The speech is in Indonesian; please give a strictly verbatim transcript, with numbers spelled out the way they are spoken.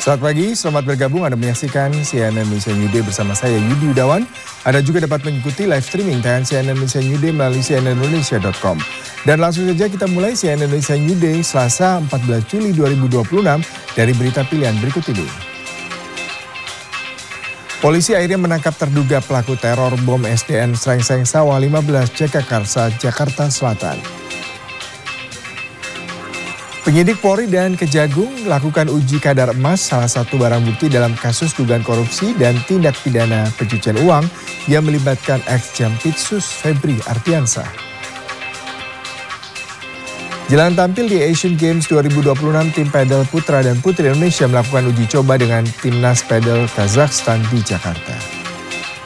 Selamat pagi, selamat bergabung. Anda menyaksikan C N N Indonesia New Day bersama saya Yudi Yudawan. Anda juga dapat mengikuti live streaming tayangan C N N Indonesia New Day melalui c n n indonesia dot com. Dan langsung saja kita mulai C N N Indonesia New Day Selasa empat belas Juli dua ribu dua puluh enam dari berita pilihan berikut ini. Polisi akhirnya menangkap terduga pelaku teror bom S D N Srengseng Sawah lima belas Jagakarsa, Jakarta Selatan. Penyidik Polri dan Kejagung lakukan uji kadar emas, salah satu barang bukti dalam kasus dugaan korupsi dan tindak pidana pencucian uang yang melibatkan ex-Jampitsus Febri Ardiansah. Jelang tampil di Asian Games dua ribu dua puluh enam, tim pedal putra dan putri Indonesia melakukan uji coba dengan timnas pedal Kazakhstan di Jakarta.